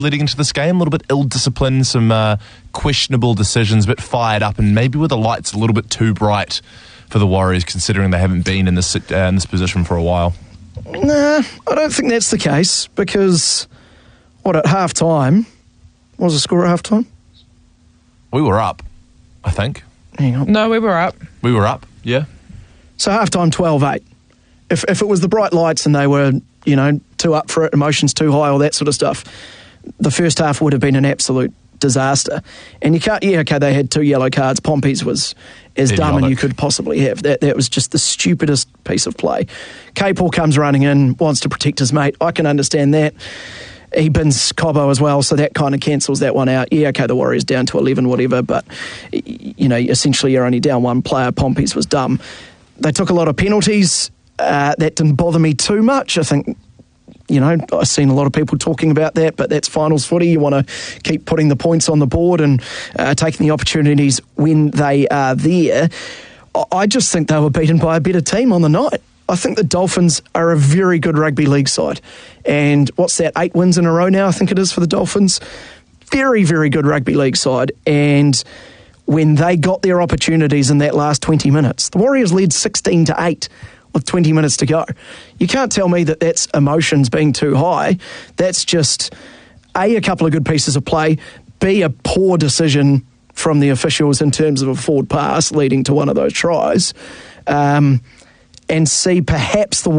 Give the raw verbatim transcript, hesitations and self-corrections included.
leading into this game, a little bit ill-disciplined, some uh, questionable decisions, a bit fired up, and maybe with the lights a little bit too bright for the Warriors, considering they haven't been in this uh, in this position for a while? Nah, I don't think that's the case, because what, at half-time, what was the score at half-time? We were up, I think. Hang on. No, we were up. We were up, yeah. So half-time, twelve eight. If if it was the bright lights and they were, you know, too up for it, emotions too high, all that sort of stuff, the first half would have been an absolute disaster. And you can't, yeah, okay, they had two yellow cards. Pompey's was as dumb as you could possibly have. That that was just the stupidest piece of play. Capel comes running in, wants to protect his mate. I can understand that. He bins Cobbo as well, so that kind of cancels that one out. Yeah, okay, the Warriors down to eleven, whatever, but, you know, essentially you're only down one player. Pompey's was dumb. They took a lot of penalties. Uh, that didn't bother me too much. I think, you know, I've seen a lot of people talking about that, but that's finals footy. You want to keep putting the points on the board and uh, taking the opportunities when they are there. I just think they were beaten by a better team on the night. I think the Dolphins are a very good rugby league side. And what's that, eight wins in a row now, I think it is, for the Dolphins? Very, very good rugby league side. And when they got their opportunities in that last twenty minutes, the Warriors led sixteen to eight with twenty minutes to go. You can't tell me that that's emotions being too high. That's just, A, a couple of good pieces of play, B, a poor decision from the officials in terms of a forward pass leading to one of those tries, um, and C, perhaps the